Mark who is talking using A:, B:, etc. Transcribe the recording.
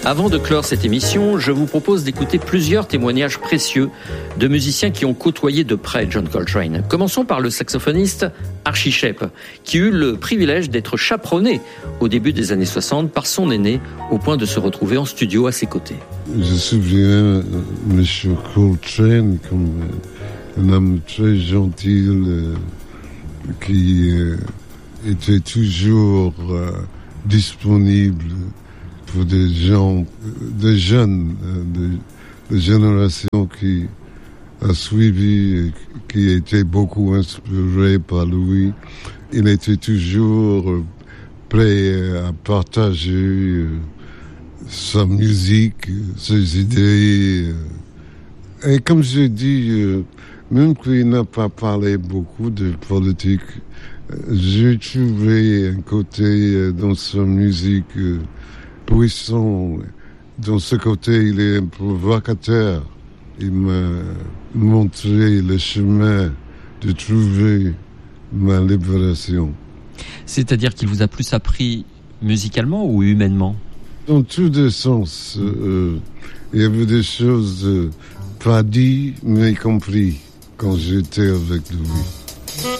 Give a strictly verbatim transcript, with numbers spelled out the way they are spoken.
A: Avant de clore cette émission, je vous propose d'écouter plusieurs témoignages précieux de musiciens qui ont côtoyé de près John Coltrane. Commençons par le saxophoniste Archie Shepp, qui eut le privilège d'être chaperonné au début des années soixante par son aîné, au point de se retrouver en studio à ses côtés.
B: Je me souviens M. Coltrane comme un homme très gentil euh, qui euh, était toujours euh, disponible pour des gens, des jeunes, des, des générations qui a suivi, qui étaient beaucoup inspirés par lui. Il était toujours prêt à partager sa musique, ses idées. Et comme j'ai dit, même qu'il n'a pas parlé beaucoup de politique, j'ai trouvé un côté dans sa musique puissant. Dans ce côté, il est un provocateur. Il m'a montré le chemin de trouver ma libération.
A: C'est-à-dire qu'il vous a plus appris musicalement ou humainement?
B: Dans tous les sens. Euh, il y avait des choses euh, pas dites, mais comprises quand j'étais avec lui.